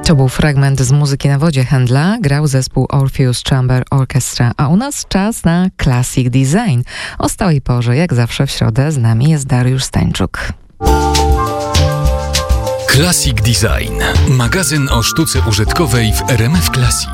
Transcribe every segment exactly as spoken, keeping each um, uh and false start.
To był fragment z Muzyki na wodzie Händla, grał zespół Orpheus Chamber Orchestra, a u nas czas na Classic Design. O stałej porze, jak zawsze w środę, z nami jest Dariusz Stańczuk. Classic Design. Magazyn o sztuce użytkowej w R M F Classic.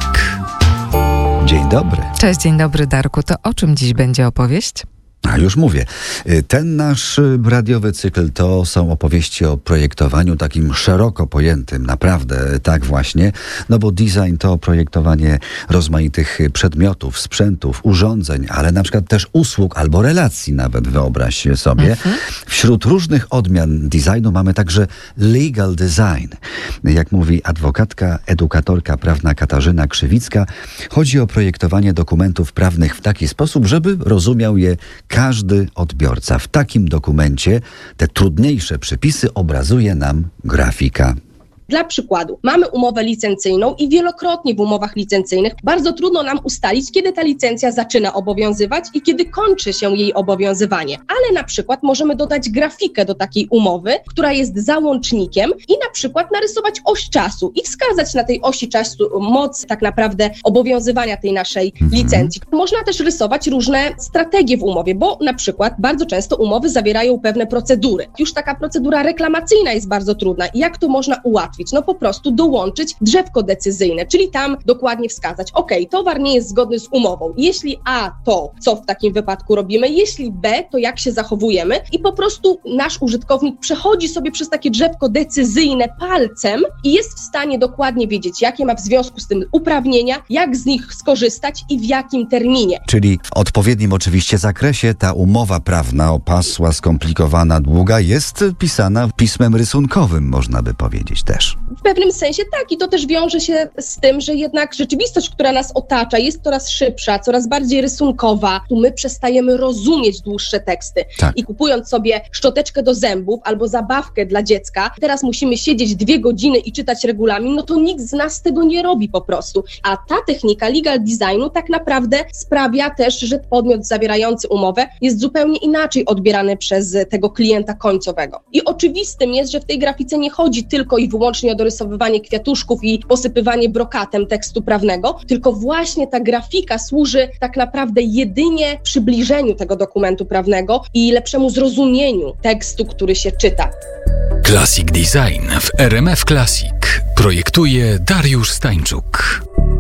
Dzień dobry. Cześć, dzień dobry Darku. To o czym dziś będzie opowieść? A już mówię. Ten nasz radiowy cykl to są opowieści o projektowaniu takim szeroko pojętym, naprawdę tak właśnie, no bo design to projektowanie rozmaitych przedmiotów, sprzętów, urządzeń, ale na przykład też usług albo relacji nawet, wyobraź sobie. Mhm. Wśród różnych odmian designu mamy także legal design. Jak mówi adwokatka, edukatorka prawna Katarzyna Krzywicka, chodzi o projektowanie dokumentów prawnych w taki sposób, żeby rozumiał je każdy odbiorca. W takim dokumencie te trudniejsze przepisy obrazuje nam grafika. Dla przykładu, mamy umowę licencyjną i wielokrotnie w umowach licencyjnych bardzo trudno nam ustalić, kiedy ta licencja zaczyna obowiązywać i kiedy kończy się jej obowiązywanie. Ale na przykład możemy dodać grafikę do takiej umowy, która jest załącznikiem i na przykład narysować oś czasu i wskazać na tej osi czasu moc tak naprawdę obowiązywania tej naszej mhm. licencji. Można też rysować różne strategie w umowie, bo na przykład bardzo często umowy zawierają pewne procedury. Już taka procedura reklamacyjna jest bardzo trudna. I jak to można ułatwić? No po prostu dołączyć drzewko decyzyjne, czyli tam dokładnie wskazać, ok, towar nie jest zgodny z umową. Jeśli A, to co w takim wypadku robimy, jeśli B, to jak się zachowujemy i po prostu nasz użytkownik przechodzi sobie przez takie drzewko decyzyjne palcem i jest w stanie dokładnie wiedzieć, jakie ma w związku z tym uprawnienia, jak z nich skorzystać i w jakim terminie. Czyli w odpowiednim oczywiście zakresie ta umowa prawna, opasła, skomplikowana, długa, jest pisana pismem rysunkowym, można by powiedzieć też. W pewnym sensie tak i to też wiąże się z tym, że jednak rzeczywistość, która nas otacza, jest coraz szybsza, coraz bardziej rysunkowa. Tu my przestajemy rozumieć dłuższe teksty. Tak. I kupując sobie szczoteczkę do zębów albo zabawkę dla dziecka, teraz musimy siedzieć dwie godziny i czytać regulamin, no to nikt z nas tego nie robi po prostu. A ta technika legal designu tak naprawdę sprawia też, że podmiot zawierający umowę jest zupełnie inaczej odbierany przez tego klienta końcowego. I oczywistym jest, że w tej grafice nie chodzi tylko i wyłącznie o dorysowywanie kwiatuszków i posypywanie brokatem tekstu prawnego, tylko właśnie ta grafika służy tak naprawdę jedynie przybliżeniu tego dokumentu prawnego i lepszemu zrozumieniu tekstu, który się czyta. Classic Design w R M F Classic projektuje Dariusz Stańczuk.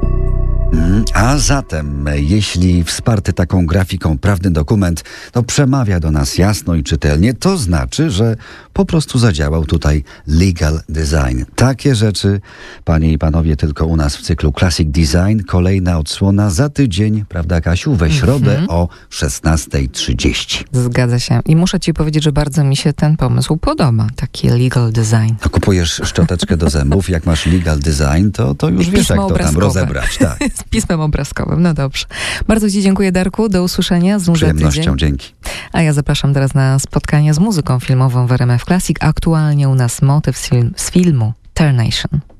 A zatem, jeśli wsparty taką grafiką prawny dokument to przemawia do nas jasno i czytelnie, to znaczy, że po prostu zadziałał tutaj legal design. Takie rzeczy, panie i panowie, tylko u nas w cyklu Classic Design. Kolejna odsłona za tydzień, prawda Kasiu? We środę mm-hmm. o szesnasta trzydzieści. Zgadza się. I muszę ci powiedzieć, że bardzo mi się ten pomysł podoba. Taki legal design. A kupujesz szczoteczkę do zębów, jak masz legal design, to, to już I wiesz, jak to tam rozebrać. Tak. Z pismem obrazkowym. No dobrze. Bardzo ci dziękuję, Darku. Do usłyszenia. Z przyjemnością, dzięki. A ja zapraszam teraz na spotkanie z muzyką filmową w R M F Classic. Aktualnie u nas motyw z, film, z filmu Tarnation.